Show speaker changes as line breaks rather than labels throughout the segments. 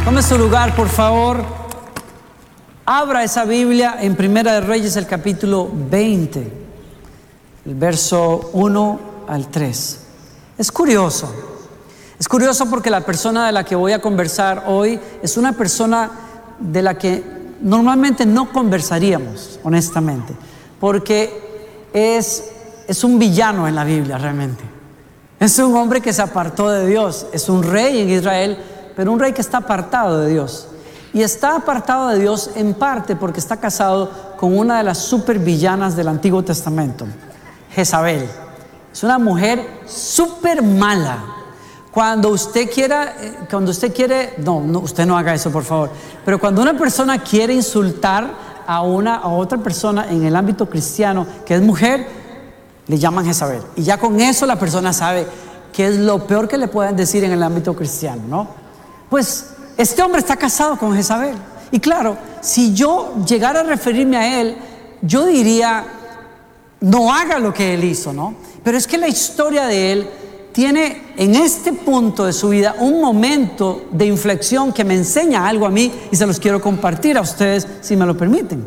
Tome su lugar, por favor. Abra esa Biblia en Primera de Reyes, el capítulo 20, el verso 1 al 3. Es curioso porque la persona de la que voy a conversar hoy es una persona de la que normalmente no conversaríamos, honestamente, porque es un villano en la Biblia realmente. Es un hombre que se apartó de Dios, es un rey en Israel, pero un rey que está apartado de Dios. Y está apartado de Dios en parte porque está casado con una de las supervillanas del Antiguo Testamento, Jezabel. Es una mujer súper mala. Cuando usted quiere, no, usted no haga eso, por favor. Pero cuando una persona quiere insultar a otra persona en el ámbito cristiano que es mujer, le llaman Jezabel. Y ya con eso la persona sabe que es lo peor que le pueden decir en el ámbito cristiano, ¿no? Pues este hombre está casado con Jezabel. Y claro, si yo llegara a referirme a él, yo diría, no haga lo que él hizo, ¿no? Pero es que la historia de él tiene en este punto de su vida un momento de inflexión que me enseña algo a mí y se los quiero compartir a ustedes si me lo permiten.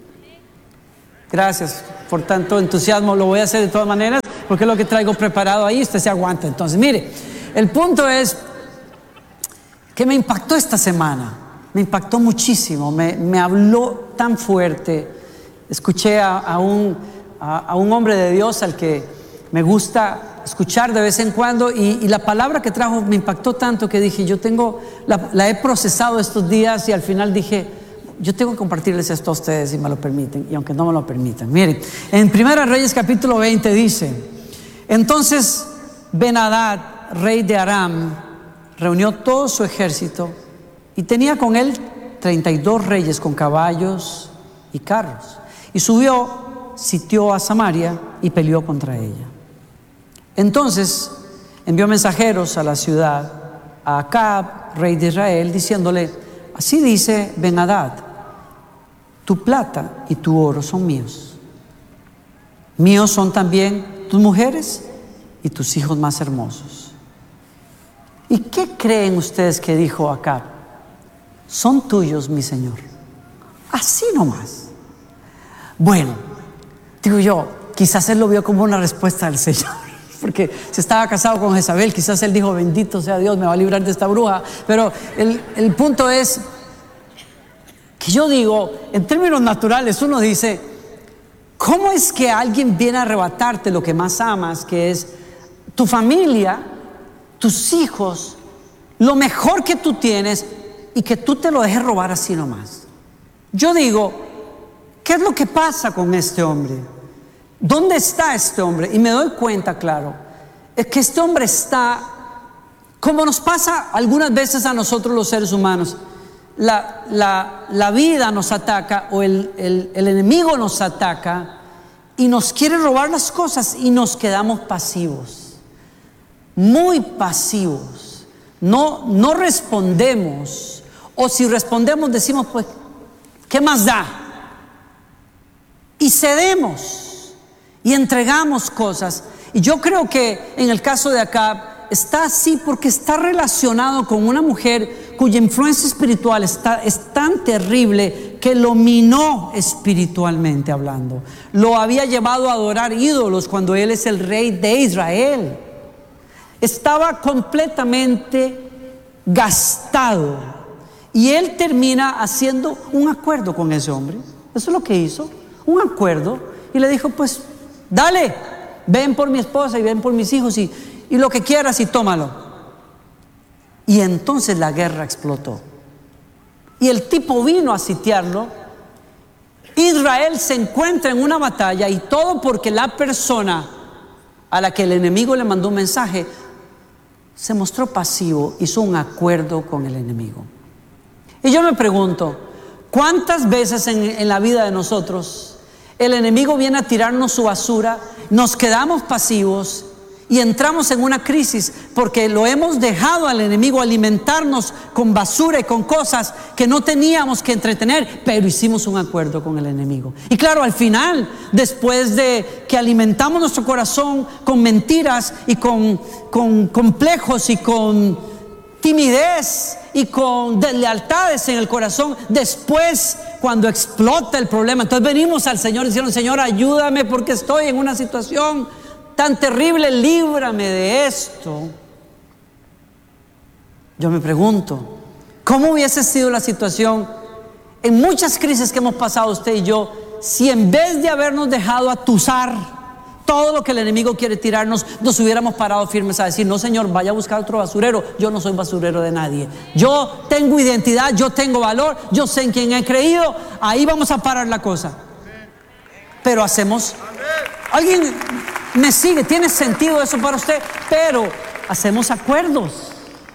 Gracias por tanto entusiasmo, lo voy a hacer de todas maneras porque es lo que traigo preparado ahí, usted se aguanta. Entonces, mire, el punto es que me impactó esta semana, me impactó muchísimo, me habló tan fuerte. Escuché a un hombre de Dios al que me gusta escuchar de vez en cuando y la palabra que trajo me impactó tanto que dije, la he procesado estos días y al final dije, yo tengo que compartirles esto a ustedes si me lo permiten y aunque no me lo permitan. Miren, en Primera Reyes capítulo 20 dice, entonces Ben-Hadad, rey de Aram, reunió todo su ejército y tenía con él 32 reyes con caballos y carros. Y subió, sitió a Samaria y peleó contra ella. Entonces envió mensajeros a la ciudad, a Acab, rey de Israel, diciéndole, así dice Ben-Hadad, tu plata y tu oro son míos. Míos son también tus mujeres y tus hijos más hermosos. ¿Y qué creen ustedes que dijo Acab? Son tuyos, mi señor. Así nomás. Bueno, digo yo, quizás él lo vio como una respuesta del Señor, porque si estaba casado con Jezabel, quizás él dijo, bendito sea Dios, me va a librar de esta bruja. Pero el punto es que yo digo, en términos naturales, uno dice, ¿cómo es que alguien viene a arrebatarte lo que más amas, que es tu familia, tus hijos, lo mejor que tú tienes, y que tú te lo dejes robar así nomás? Yo digo, ¿qué es lo que pasa con este hombre? ¿Dónde está este hombre? Y me doy cuenta, claro, es que este hombre está, como nos pasa algunas veces a nosotros los seres humanos, la vida nos ataca o el enemigo nos ataca y nos quiere robar las cosas y nos quedamos pasivos. Muy pasivos, no respondemos, o si respondemos decimos, pues, ¿qué más da? Y cedemos y entregamos cosas. Y yo creo que en el caso de Acab está así porque está relacionado con una mujer cuya influencia espiritual es tan terrible que lo minó espiritualmente hablando. Lo había llevado a adorar ídolos cuando él es el rey de Israel. Estaba completamente gastado y él termina haciendo un acuerdo con ese hombre. Eso es lo que hizo, un acuerdo, y le dijo, pues dale, ven por mi esposa y ven por mis hijos y lo que quieras y tómalo. Y entonces la guerra explotó y el tipo vino a sitiarlo. Israel se encuentra en una batalla y todo porque la persona a la que el enemigo le mandó un mensaje se mostró pasivo, hizo un acuerdo con el enemigo. Y yo me pregunto, ¿cuántas veces en la vida de nosotros el enemigo viene a tirarnos su basura, nos quedamos pasivos y entramos en una crisis porque lo hemos dejado al enemigo alimentarnos con basura y con cosas que no teníamos que entretener, pero hicimos un acuerdo con el enemigo? Y claro, al final, después de que alimentamos nuestro corazón con mentiras y con complejos y con timidez y con deslealtades en el corazón. Después, cuando explota el problema, entonces venimos al Señor diciendo: Señor, ayúdame porque estoy en una situación tan terrible, líbrame de esto. Yo me pregunto, ¿cómo hubiese sido la situación en muchas crisis que hemos pasado usted y yo, si en vez de habernos dejado atusar todo lo que el enemigo quiere tirarnos, nos hubiéramos parado firmes a decir: no, Señor, vaya a buscar otro basurero, yo no soy basurero de nadie, yo tengo identidad, yo tengo valor, yo sé en quién he creído, ahí vamos a parar la cosa? Pero ¿alguien me sigue? ¿Tiene sentido eso para usted? Pero hacemos acuerdos,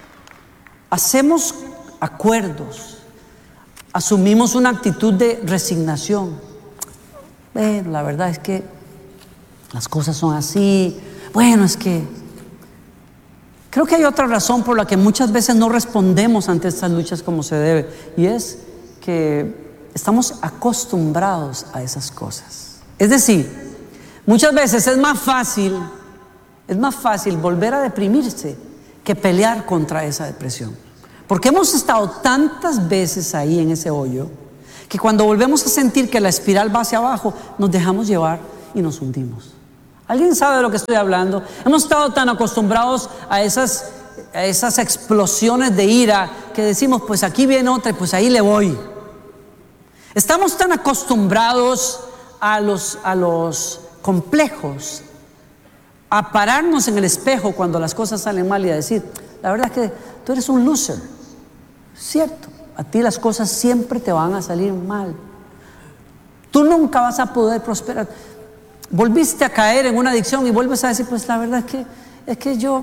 asumimos una actitud de resignación. Bueno, la verdad es que las cosas son así. Bueno, es que creo que hay otra razón por la que muchas veces no respondemos ante estas luchas como se debe, y es que estamos acostumbrados a esas cosas. Es decir, muchas veces es más fácil volver a deprimirse que pelear contra esa depresión, porque hemos estado tantas veces ahí en ese hoyo que cuando volvemos a sentir que la espiral va hacia abajo, nos dejamos llevar y nos hundimos. ¿Alguien sabe de lo que estoy hablando? Hemos estado tan acostumbrados a esas explosiones de ira que decimos: pues aquí viene otra y pues ahí le voy. Estamos tan acostumbrados a los complejos, a pararnos en el espejo cuando las cosas salen mal y a decir: la verdad es que tú eres un loser. Cierto, a ti las cosas siempre te van a salir mal. Tú nunca vas a poder prosperar. Volviste a caer en una adicción y vuelves a decir: pues la verdad es que yo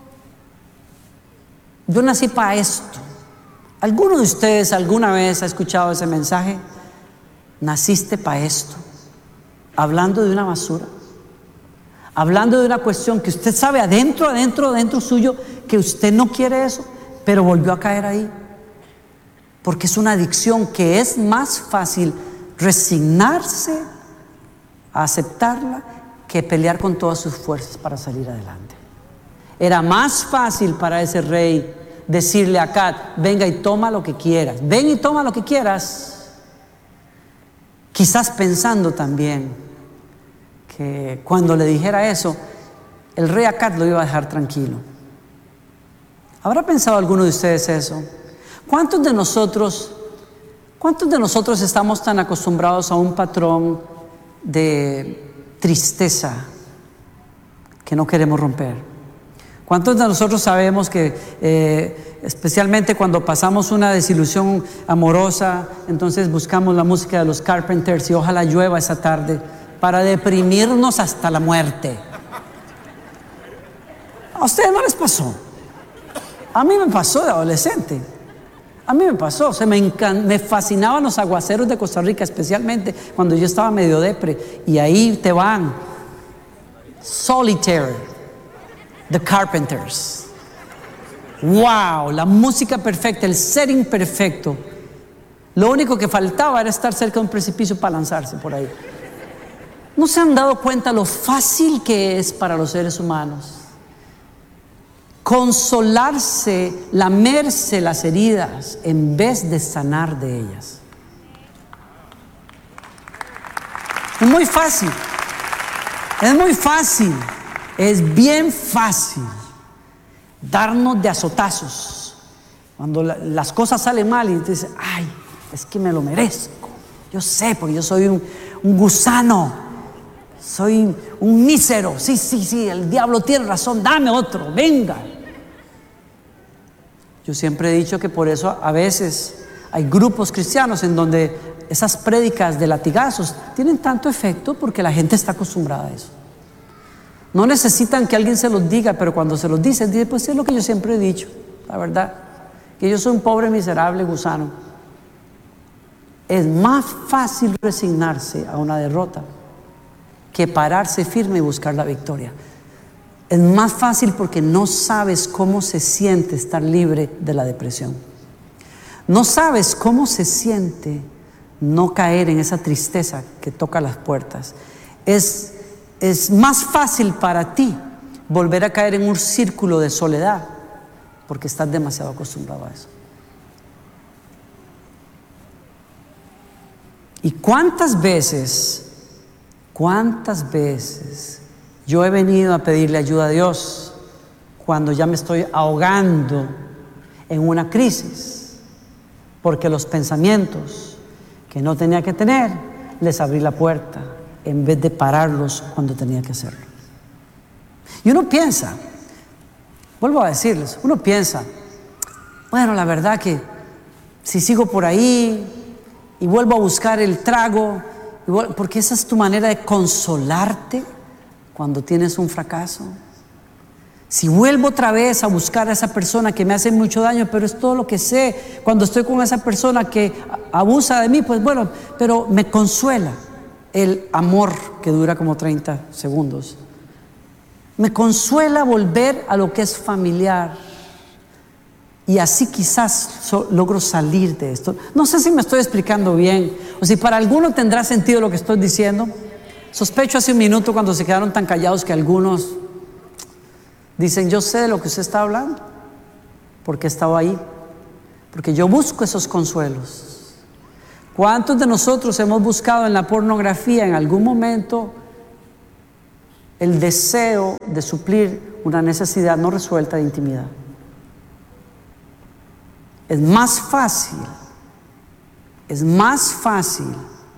nací para esto. ¿Alguno de ustedes alguna vez ha escuchado ese mensaje? Naciste para esto. Hablando de una basura, hablando de una cuestión que usted sabe adentro suyo que usted no quiere eso, pero volvió a caer ahí, porque es una adicción que es más fácil resignarse a aceptarla que pelear con todas sus fuerzas para salir adelante. Era más fácil para ese rey decirle a Acab: venga y toma lo que quieras, ven y toma lo que quieras, quizás pensando también que cuando le dijera eso, el rey Acab lo iba a dejar tranquilo. ¿Habrá pensado alguno de ustedes eso? ¿Cuántos de nosotros estamos tan acostumbrados a un patrón de tristeza que no queremos romper? ¿Cuántos de nosotros sabemos que especialmente cuando pasamos una desilusión amorosa, entonces buscamos la música de los Carpenters y ojalá llueva esa tarde para deprimirnos hasta la muerte? ¿A ustedes no les pasó? A mí me pasó de adolescente. A mí me pasó, me fascinaban los aguaceros de Costa Rica, especialmente cuando yo estaba medio depre, y ahí te van Solitaire, The Carpenters. Wow, la música perfecta, el setting perfecto. Lo único que faltaba era estar cerca de un precipicio para lanzarse por ahí. ¿No se han dado cuenta lo fácil que es para los seres humanos consolarse, lamerse las heridas en vez de sanar de ellas? Es muy fácil, es bien fácil darnos de azotazos cuando las cosas salen mal y dices: ay, es que me lo merezco, yo sé, porque yo soy un gusano, soy un mísero, sí, el diablo tiene razón, dame otro, venga. Yo siempre he dicho que por eso a veces hay grupos cristianos en donde esas prédicas de latigazos tienen tanto efecto, porque la gente está acostumbrada a eso. No necesitan que alguien se los diga, pero cuando se los dice, pues es lo que yo siempre he dicho, la verdad, que yo soy un pobre miserable gusano. Es más fácil resignarse a una derrota que pararse firme y buscar la victoria. Es más fácil porque no sabes cómo se siente estar libre de la depresión. No sabes cómo se siente no caer en esa tristeza que toca las puertas. Es más fácil para ti volver a caer en un círculo de soledad porque estás demasiado acostumbrado a eso. ¿Y cuántas veces yo he venido a pedirle ayuda a Dios cuando ya me estoy ahogando en una crisis? Porque los pensamientos que no tenía que tener, les abrí la puerta en vez de pararlos cuando tenía que hacerlo. Y uno piensa, vuelvo a decirles, uno piensa, bueno, la verdad que si sigo por ahí y vuelvo a buscar el trago, porque esa es tu manera de consolarte cuando tienes un fracaso. Si vuelvo otra vez a buscar a esa persona que me hace mucho daño, pero es todo lo que sé, cuando estoy con esa persona que abusa de mí, pues bueno, pero me consuela el amor que dura como 30 segundos. Me consuela volver a lo que es familiar. Y así quizás logro salir de esto. No sé si me estoy explicando bien, o si para alguno tendrá sentido lo que estoy diciendo. Sospecho hace un minuto cuando se quedaron tan callados que algunos dicen, yo sé de lo que usted está hablando, porque he estado ahí, porque yo busco esos consuelos. ¿Cuántos de nosotros hemos buscado en la pornografía en algún momento el deseo de suplir una necesidad no resuelta de intimidad? Es más fácil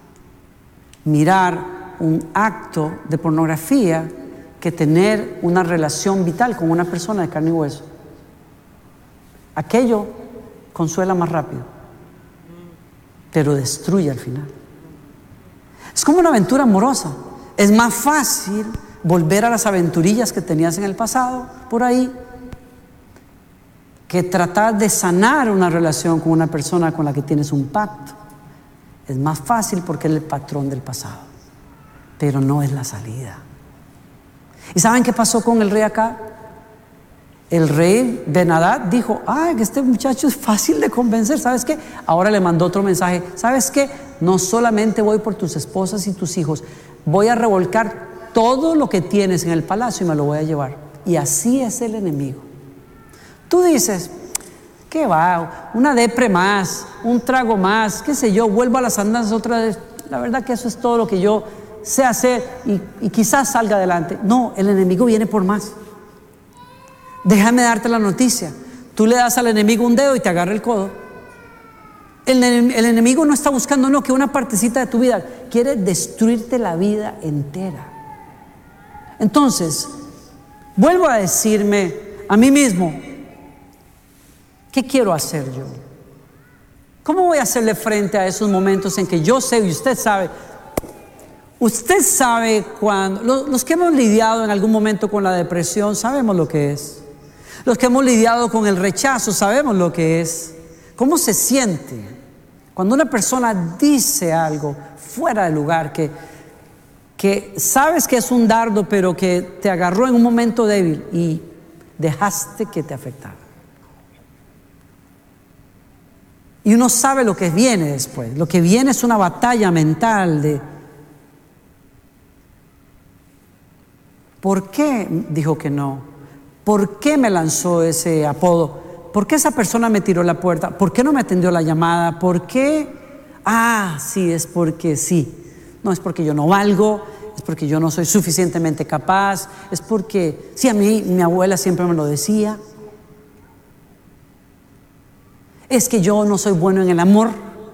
mirar un acto de pornografía que tener una relación vital con una persona de carne y hueso. Aquello consuela más rápido, pero destruye al final. Es como una aventura amorosa. Es más fácil volver a las aventurillas que tenías en el pasado, por ahí, que tratar de sanar una relación con una persona con la que tienes un pacto. Es más fácil porque es el patrón del pasado, pero no es la salida. ¿Y saben qué pasó con el rey acá? El rey Ben-Hadad dijo, que este muchacho es fácil de convencer. ¿Sabes qué? Ahora le mandó otro mensaje. ¿Sabes qué? No solamente voy por tus esposas y tus hijos, voy a revolcar todo lo que tienes en el palacio y me lo voy a llevar. Y así es el enemigo. Tú dices, ¿qué va? Una depre más, un trago más, qué sé yo, vuelvo a las andanzas otra vez. La verdad que eso es todo lo que yo sé hacer y quizás salga adelante. No, el enemigo viene por más. Déjame darte la noticia. Tú le das al enemigo un dedo y te agarra el codo. El enemigo no está buscando que una partecita de tu vida, quiere destruirte la vida entera. Entonces, vuelvo a decirme a mí mismo, ¿qué quiero hacer yo? ¿Cómo voy a hacerle frente a esos momentos en que yo sé y usted sabe cuando, los que hemos lidiado en algún momento con la depresión, sabemos lo que es. Los que hemos lidiado con el rechazo, sabemos lo que es. ¿Cómo se siente cuando una persona dice algo fuera de lugar, que sabes que es un dardo, pero que te agarró en un momento débil y dejaste que te afectara? Y uno sabe lo que viene después. Lo que viene es una batalla mental de ¿por qué dijo que no? ¿Por qué me lanzó ese apodo? ¿Por qué esa persona me tiró la puerta? ¿Por qué no me atendió la llamada? ¿Por qué? Sí, es porque sí. No es porque yo no valgo, es porque yo no soy suficientemente capaz, es porque, sí, a mí mi abuela siempre me lo decía. Es que yo no soy bueno en el amor,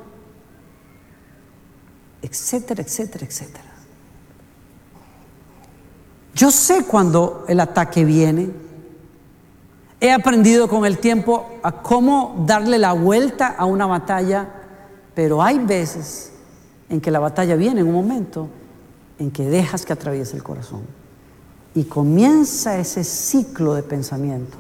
etcétera, etcétera, etcétera. Yo sé cuando el ataque viene. He aprendido con el tiempo a cómo darle la vuelta a una batalla, pero hay veces en que la batalla viene en un momento en que dejas que atraviese el corazón y comienza ese ciclo de pensamientos.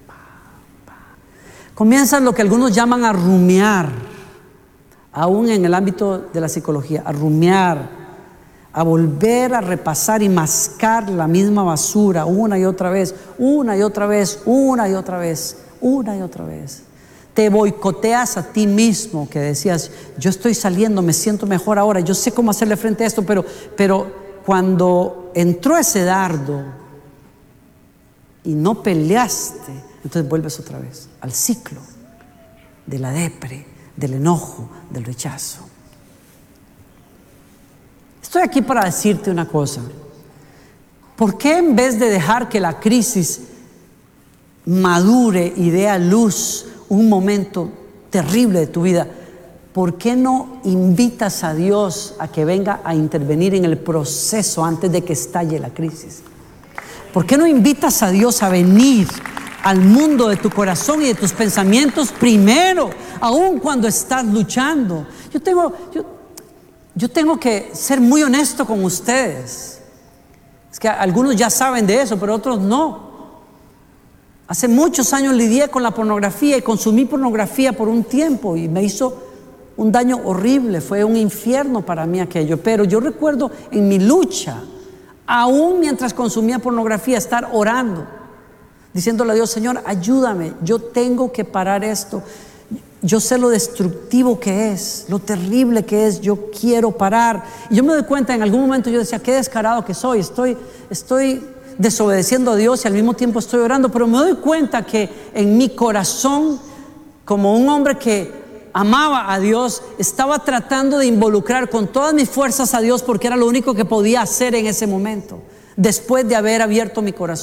Comienzan lo que algunos llaman a rumiar, aún en el ámbito de la psicología, a rumiar, a volver a repasar y mascar la misma basura una y otra vez, una y otra vez, una y otra vez, una y otra vez. Te boicoteas a ti mismo, que decías, yo estoy saliendo, me siento mejor ahora, yo sé cómo hacerle frente a esto, pero cuando entró ese dardo y no peleaste, entonces vuelves otra vez al ciclo de la depre, del enojo, del rechazo. Estoy aquí para decirte una cosa. ¿Por qué en vez de dejar que la crisis madure y dé a luz un momento terrible de tu vida, por qué no invitas a Dios a que venga a intervenir en el proceso antes de que estalle la crisis? ¿Por qué no invitas a Dios a venir al mundo de tu corazón y de tus pensamientos primero, aun cuando estás luchando? Yo tengo que ser muy honesto con ustedes. Es que algunos ya saben de eso, pero otros no. Hace muchos años lidié con la pornografía y consumí pornografía por un tiempo y me hizo un daño horrible. Fue un infierno para mí aquello. Pero yo recuerdo en mi lucha, aún mientras consumía pornografía, estar orando, diciéndole a Dios: Señor, ayúdame, yo tengo que parar esto. Yo sé lo destructivo que es, lo terrible que es, yo quiero parar. Y yo me doy cuenta, en algún momento yo decía: qué descarado que soy, estoy desobedeciendo a Dios y al mismo tiempo estoy orando. Pero me doy cuenta que en mi corazón, como un hombre que amaba a Dios, estaba tratando de involucrar con todas mis fuerzas a Dios, porque era lo único que podía hacer en ese momento, después de haber abierto mi corazón.